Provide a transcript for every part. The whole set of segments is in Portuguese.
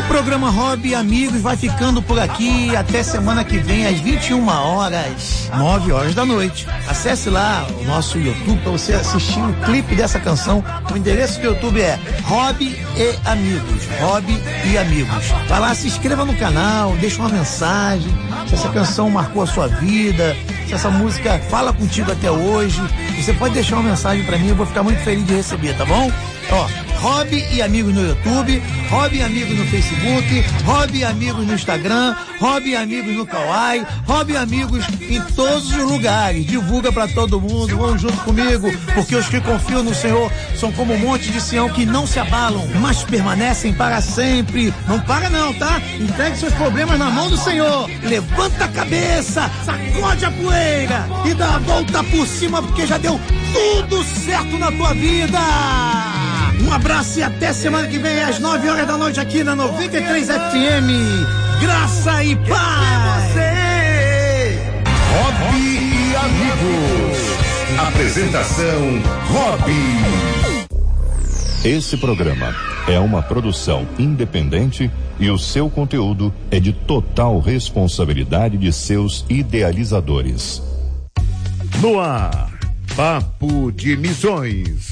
Programa Hobby Amigos vai ficando por aqui até semana que vem às 21h, 9h da noite. Acesse lá o nosso YouTube para você assistir o clipe dessa canção. O endereço do YouTube é Hobby e Amigos. Hobby e Amigos. Vai lá, se inscreva no canal, deixa uma mensagem, se essa canção marcou a sua vida, se essa música fala contigo até hoje. Você pode deixar uma mensagem para mim, eu vou ficar muito feliz de receber, tá bom? Ó, Hobby e Amigos no YouTube, Hobby e Amigos no Facebook, Hobby e Amigos no Instagram, Hobby e Amigos no Kawaii, Hobby e Amigos em todos os lugares. Divulga pra todo mundo, vão junto comigo, porque os que confiam no Senhor são como um monte de Sião que não se abalam, mas permanecem para sempre. Não para não, tá? Entregue seus problemas na mão do Senhor. Levanta a cabeça, sacode a poeira e dá a volta por cima, porque já deu tudo certo na tua vida. Um abraço e até semana que vem às 9h da noite aqui na 93 FM. Graça e paz. Hobby e Amigos. Apresentação Hobby. Esse programa é uma produção independente e o seu conteúdo é de total responsabilidade de seus idealizadores. No ar, Papo de Missões.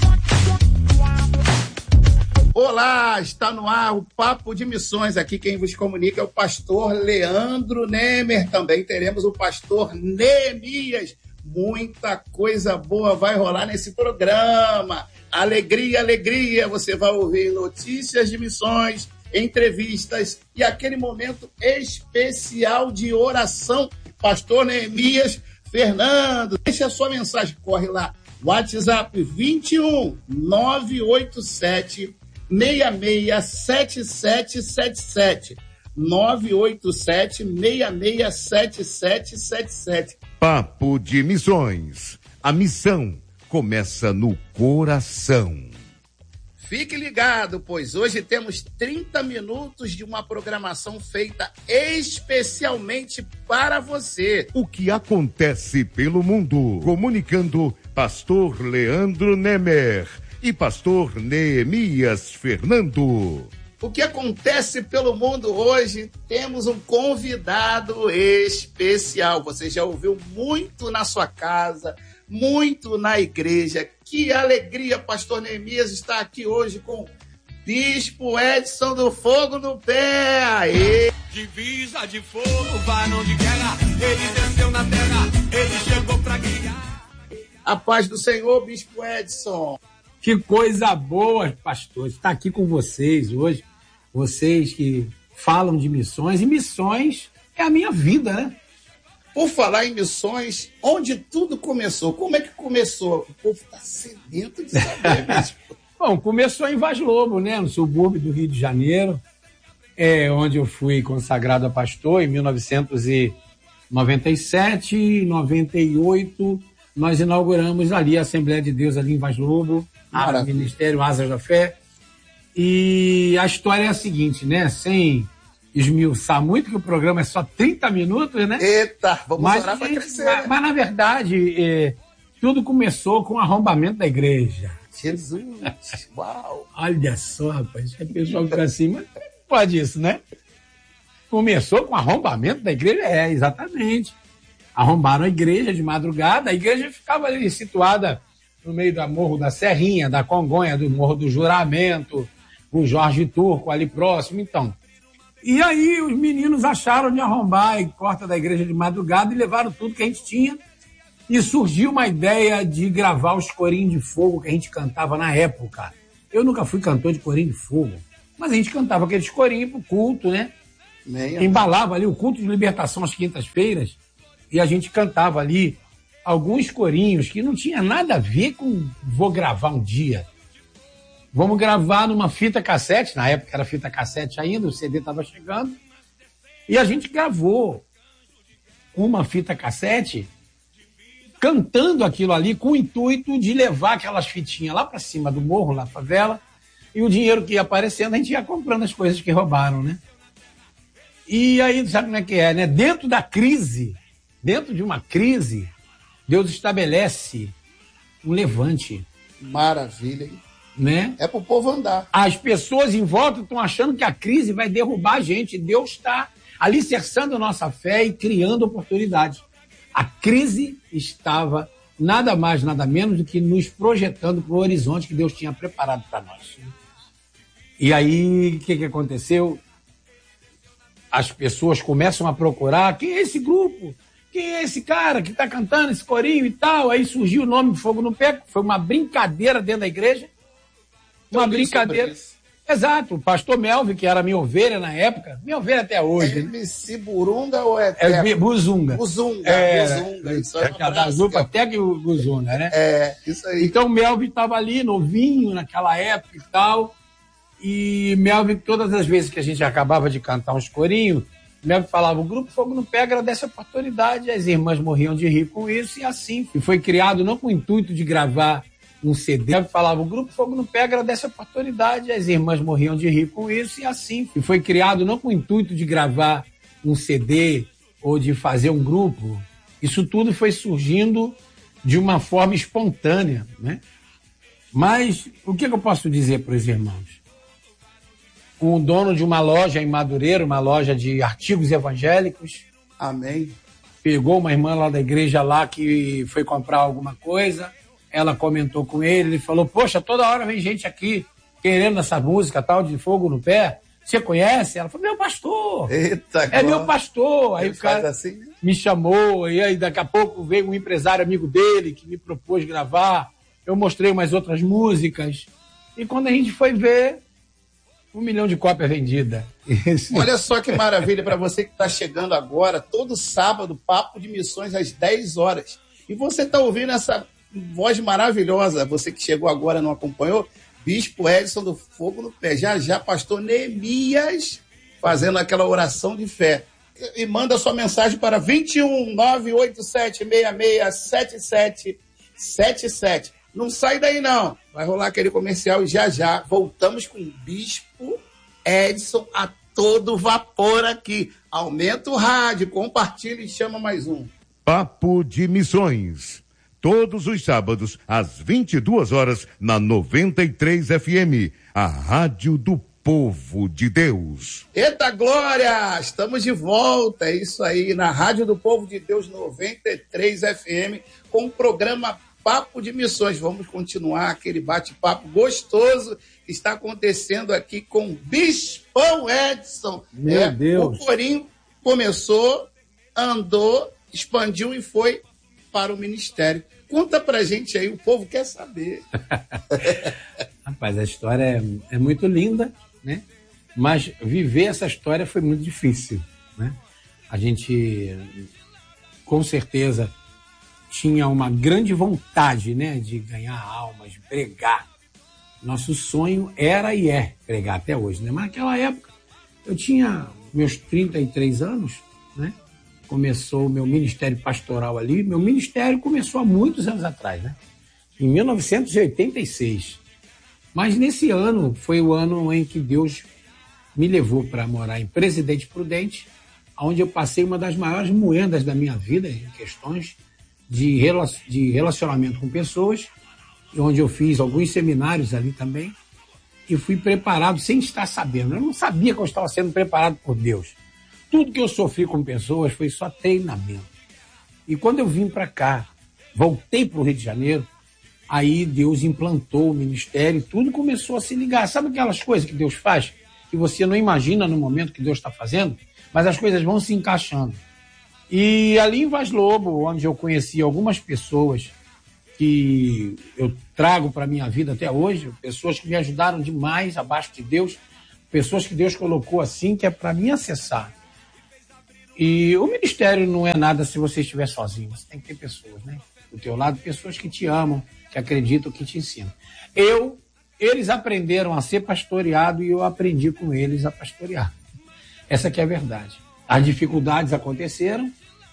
Olá, está no ar o Papo de Missões. Aqui quem vos comunica é o pastor Leandro Nemer. Também teremos o pastor Neemias. Muita coisa boa vai rolar nesse programa. Alegria, alegria. Você vai ouvir notícias de missões, entrevistas e aquele momento especial de oração. Pastor Neemias Fernando, deixa a sua mensagem. Corre lá. WhatsApp 21 987 667777 987 667777. Papo de Missões. A missão começa no coração. Fique ligado, pois hoje temos 30 minutos de uma programação feita especialmente para você. O que acontece pelo mundo? Comunicando Pastor Leandro Nemer e Pastor Neemias Fernando. O que acontece pelo mundo hoje? Temos um convidado especial. Você já ouviu muito na sua casa, muito na igreja. Que alegria, Pastor Neemias, estar aqui hoje com Bispo Edson do Fogo no Pé. Aê! Divisa de fogo, varão de guerra, ele desceu na terra, ele chegou pra guiar. A paz do Senhor, Bispo Edson. Que coisa boa, pastor, estar aqui com vocês hoje. Vocês que falam de missões, e missões é a minha vida, né? Por falar em missões, onde tudo começou? Como é que começou? O povo está sedento de saber, Bispo. Bom, começou em Vaz Lobo, né? No subúrbio do Rio de Janeiro, onde eu fui consagrado a pastor em 1997, 98, nós inauguramos ali a Assembleia de Deus ali em Vaz Lobo, o Ministério Asas da Fé. E a história é a seguinte, né? Sem esmiuçar muito, que o programa é só 30 minutos, né? Eita, vamos orar para crescer. Mas, na verdade, tudo começou com o arrombamento da igreja. Jesus, uau! Olha só, rapaz, a pessoa fica assim, mas pode isso, né? Começou com o arrombamento da igreja? Exatamente. Arrombaram a igreja de madrugada, a igreja ficava ali situada no meio do Morro da Serrinha, da Congonha, do Morro do Juramento, o Jorge Turco ali próximo, então. E aí os meninos acharam de arrombar a porta da igreja de madrugada e levaram tudo que a gente tinha. E surgiu uma ideia de gravar os corinhos de fogo que a gente cantava na época. Eu nunca fui cantor de corinho de fogo, mas a gente cantava aqueles corinhos pro culto, né? Embalava ali o culto de libertação às quintas-feiras e a gente cantava ali alguns corinhos que não tinha nada a ver com vou gravar um dia. Vamos gravar numa fita cassete, na época era fita cassete ainda, o CD estava chegando, e a gente gravou uma fita cassete cantando aquilo ali com o intuito de levar aquelas fitinhas lá para cima do morro, lá na favela, e o dinheiro que ia aparecendo a gente ia comprando as coisas que roubaram, né? E aí, sabe como é que é, né? Dentro de uma crise, Deus estabelece um levante. Maravilha, hein? né? É pro povo andar. As pessoas em volta estão achando que a crise vai derrubar a gente. Deus está alicerçando a nossa fé e criando oportunidades. A crise estava nada mais, nada menos do que nos projetando para o horizonte que Deus tinha preparado para nós. E aí, o que aconteceu? As pessoas começam a procurar quem é esse grupo, quem é esse cara que está cantando esse corinho e tal. Aí surgiu o nome Fogo no Pé, foi uma brincadeira dentro da igreja. Uma brincadeira. Exato, o pastor Melvin, que era minha ovelha na época, minha ovelha até hoje. MC Burunga ou é Buzunga. Buzunga. Isso é da dupla Teca e o Buzunga, né? Isso aí. Então o Melvin estava ali, novinho naquela época e tal. E Melvin, todas as vezes que a gente acabava de cantar uns corinhos, Melvin falava, o Grupo Fogo no Pé agradece a oportunidade, as irmãs morriam de rir com isso, e assim. E foi criado não com o intuito de gravar um CD, Melvin falava, o Grupo Fogo no Pé agradece a oportunidade, as irmãs morriam de rir com isso, e assim. E foi criado não com o intuito de gravar um CD ou de fazer um grupo, isso tudo foi surgindo de uma forma espontânea, né? Mas o que eu posso dizer para os irmãos? O dono de uma loja em Madureira, uma loja de artigos evangélicos. Amém. Pegou uma irmã lá da igreja lá que foi comprar alguma coisa. Ela comentou com ele falou, poxa, toda hora vem gente aqui querendo essa música tal de Fogo no Pé. Você conhece? Ela falou, meu pastor. Eita, meu pastor. Aí o cara assim, né? Me chamou, e aí daqui a pouco veio um empresário amigo dele que me propôs gravar. Eu mostrei umas outras músicas. E quando a gente foi ver, 1 milhão de cópias vendidas. Olha só que maravilha para você que está chegando agora, todo sábado, Papo de Missões às 10 horas. E você está ouvindo essa voz maravilhosa, você que chegou agora e não acompanhou, Bispo Edson do Fogo no Pé, já pastor Neemias, fazendo aquela oração de fé. E manda sua mensagem para 21-987-66-7777. Não sai daí não, vai rolar aquele comercial e já voltamos com o Bispo Edson a todo vapor aqui. Aumenta o rádio, compartilha e chama mais um. Papo de Missões. Todos os sábados, às 22 horas, na 93 FM, a Rádio do Povo de Deus. Eita glória! Estamos de volta, é isso aí, na Rádio do Povo de Deus 93 FM, com o programa Papo de Missões. Vamos continuar aquele bate-papo gostoso que está acontecendo aqui com o Bispão Edson. Meu Deus! O corinho começou, andou, expandiu e foi para o ministério. Conta pra gente aí, o povo quer saber. Rapaz, a história é muito linda, né? Mas viver essa história foi muito difícil, né? A gente, com certeza, tinha uma grande vontade, né, de ganhar almas, de pregar. Nosso sonho era e é pregar até hoje, né? Mas naquela época, eu tinha meus 33 anos, né? Começou o meu ministério pastoral ali. Meu ministério começou há muitos anos atrás, né? Em 1986. Mas nesse ano, foi o ano em que Deus me levou para morar em Presidente Prudente, onde eu passei uma das maiores moedas da minha vida em questões de relacionamento com pessoas, onde eu fiz alguns seminários ali também, e fui preparado sem estar sabendo. Eu não sabia que eu estava sendo preparado por Deus. Tudo que eu sofri com pessoas foi só treinamento. E quando eu vim para cá, voltei para o Rio de Janeiro, aí Deus implantou o ministério e tudo começou a se ligar. Sabe aquelas coisas que Deus faz, que você não imagina no momento que Deus está fazendo, mas as coisas vão se encaixando. E ali em Vaz Lobo, onde eu conheci algumas pessoas que eu trago para a minha vida até hoje, pessoas que me ajudaram demais abaixo de Deus, pessoas que Deus colocou assim, que é para me acessar. E o ministério não é nada se você estiver sozinho, você tem que ter pessoas, né? Do teu lado, pessoas que te amam, que acreditam, que te ensinam. Eles aprenderam a ser pastoreado e eu aprendi com eles a pastorear. Essa que é a verdade. As dificuldades aconteceram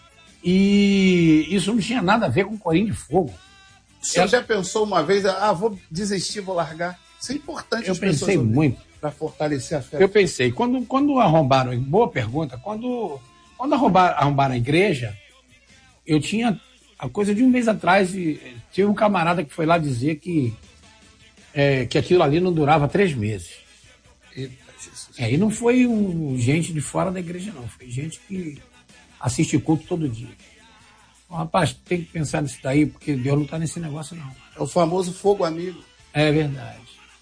e isso não tinha nada a ver com corinho de fogo. Você já pensou uma vez, vou desistir, vou largar? Isso é importante. Eu pensei muito. Para fortalecer a fé. Eu pensei, quando arrombaram, boa pergunta, quando arrombaram a igreja, eu tinha, a coisa de um mês atrás, tive um camarada que foi lá dizer que que aquilo ali não durava 3 meses. Eita, Jesus. E não foi gente de fora da igreja, não. Foi gente que assiste culto todo dia. Então, rapaz, tem que pensar nisso daí, porque Deus não está nesse negócio, não. É o famoso fogo amigo. É verdade.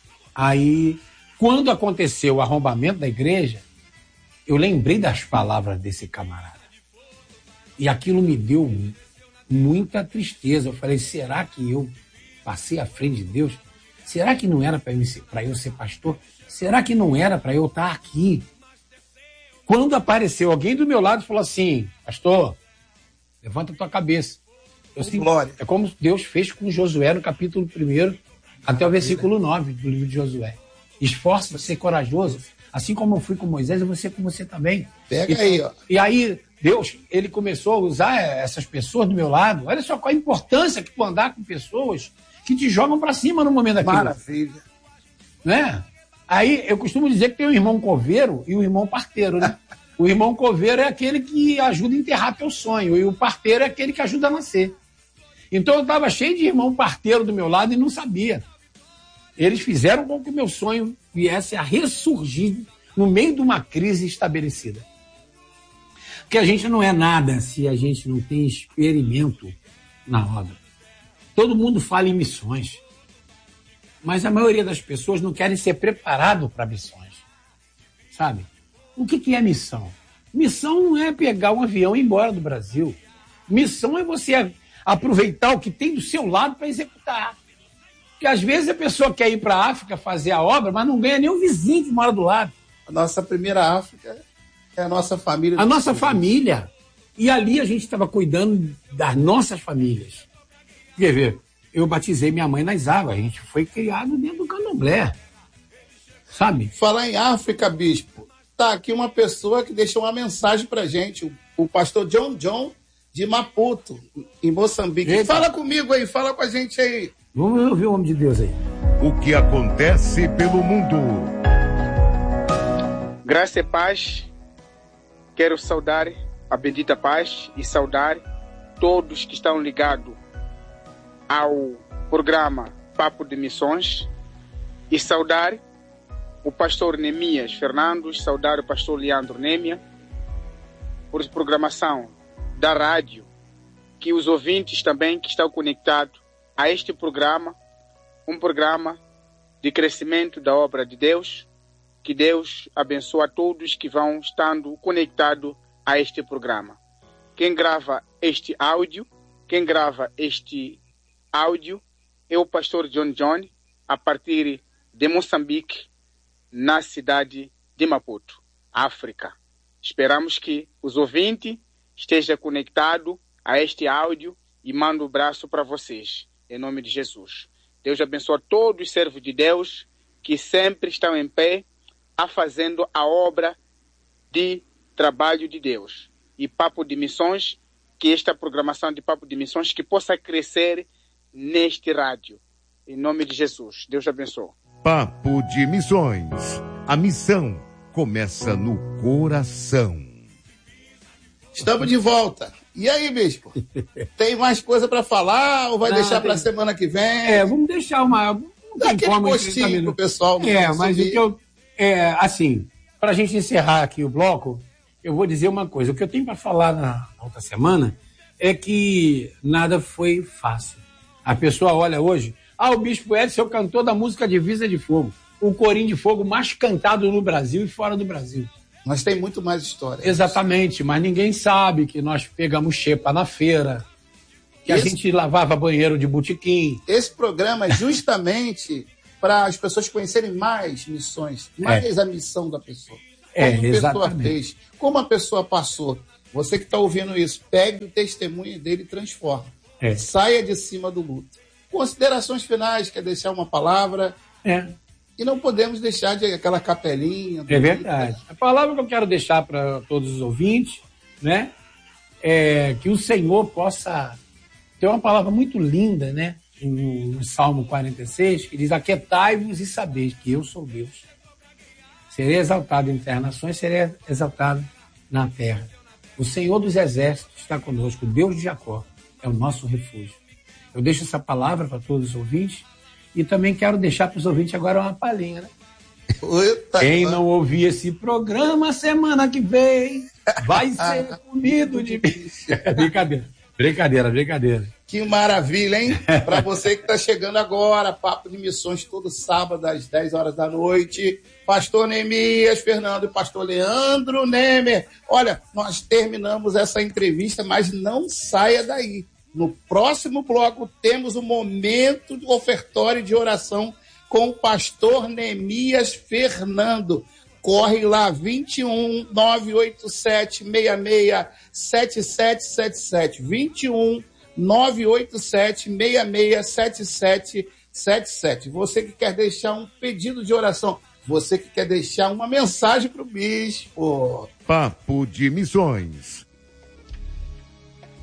Aí, quando aconteceu o arrombamento da igreja, eu lembrei das palavras desse camarada. E aquilo me deu muita tristeza. Eu falei, será que eu passei à frente de Deus? Será que não era para eu ser pastor? Será que não era para eu estar aqui? Quando apareceu alguém do meu lado e falou assim, pastor, levanta a tua cabeça. Glória. É como Deus fez com Josué no capítulo 1 até o versículo 9 do livro de Josué. Esforça-se a ser corajoso, assim como eu fui com Moisés, eu vou ser com você também. Pega aí, ó. E aí, Deus, ele começou a usar essas pessoas do meu lado. Olha só qual a importância que tu andar com pessoas que te jogam para cima no momento daquilo. Maravilha. Né? Aí, eu costumo dizer que tem um irmão coveiro e um irmão parteiro, né? O irmão coveiro é aquele que ajuda a enterrar teu sonho e o parteiro é aquele que ajuda a nascer. Então, eu estava cheio de irmão parteiro do meu lado e não sabia. Eles fizeram com que o meu sonho viesse a ressurgir no meio de uma crise estabelecida. Porque a gente não é nada se a gente não tem experimento na obra. Todo mundo fala em missões, mas a maioria das pessoas não querem ser preparado para missões. Sabe? O que é missão? Missão não é pegar um avião e ir embora do Brasil. Missão é você aproveitar o que tem do seu lado para executar. Porque às vezes a pessoa quer ir para a África fazer a obra, mas não ganha nem o vizinho que mora do lado. A nossa primeira África é a nossa família. A nossa família. E ali a gente estava cuidando das nossas famílias. Quer ver? Eu batizei minha mãe nas águas. A gente foi criado dentro do candomblé. Sabe? Falar em África, bispo, tá aqui uma pessoa que deixou uma mensagem pra gente, o pastor John de Maputo, em Moçambique. Eita. Fala comigo aí, fala com a gente aí. Vamos ouvir o homem de Deus aí. O que acontece pelo mundo. Graça e paz. Quero saudar a bendita paz e saudar todos que estão ligados ao programa Papo de Missões e saudar o pastor Neemias Fernandes, saudar o pastor Leandro Némia por programação da rádio, que os ouvintes também que estão conectados a este programa, um programa de crescimento da obra de Deus, que Deus abençoe a todos que vão estando conectados a este programa. Quem grava este áudio é o pastor John, a partir de Moçambique, na cidade de Maputo, África. Esperamos que os ouvintes estejam conectados a este áudio e mando um abraço para vocês, em nome de Jesus. Deus abençoe todos os servos de Deus que sempre estão em pé, a fazendo a obra de trabalho de Deus. E Papo de Missões, que esta programação de Papo de Missões, que possa crescer neste rádio. Em nome de Jesus. Deus abençoe. Papo de Missões. A missão começa no coração. Estamos de volta. E aí, bispo? Tem mais coisa para falar ou vai deixar para a semana que vem? Vamos deixar uma... Dá aquele gostinho pro pessoal. Mas o que eu... assim, para a gente encerrar aqui o bloco, eu vou dizer uma coisa. O que eu tenho para falar na outra semana é que nada foi fácil. A pessoa olha hoje... o Bispo Edson é o cantor da música Divisa de Fogo. O corinho de fogo mais cantado no Brasil e fora do Brasil. Mas tem muito mais história. Exatamente, mas ninguém sabe que nós pegamos xepa na feira, que a gente lavava banheiro de botequim. Esse programa é justamente para as pessoas conhecerem mais missões, mais a missão da pessoa. Como a pessoa fez, como a pessoa passou. Você que está ouvindo isso, pegue o testemunho dele e transforme. Saia de cima do luto. Considerações finais, quer deixar uma palavra? E não podemos deixar de aquela capelinha. É verdade. A palavra que eu quero deixar para todos os ouvintes, né, é que o Senhor possa ter uma palavra muito linda, né, no Salmo 46, que diz: aquietai-vos e sabeis que eu sou Deus. Serei exaltado entre as nações, serei exaltado na terra. O Senhor dos exércitos está conosco, o Deus de Jacó é o nosso refúgio. Eu deixo essa palavra para todos os ouvintes E também quero deixar para os ouvintes agora uma palhinha, né? Eita, Quem não ouvir esse programa semana que vem vai ser comido de bicho. Brincadeira. Que maravilha, hein? Para você que está chegando agora, Papo de Missões todo sábado às 10 horas da noite. Pastor Neemias Fernando e pastor Leandro Nemer. Olha, nós terminamos essa entrevista, mas não saia daí. No próximo bloco temos o momento do ofertório de oração com o pastor Neemias Fernando. Corre lá, 21 987 66 7777. 21 987 66 7777. Você que quer deixar um pedido de oração, você que quer deixar uma mensagem para o bispo. Papo de Missões.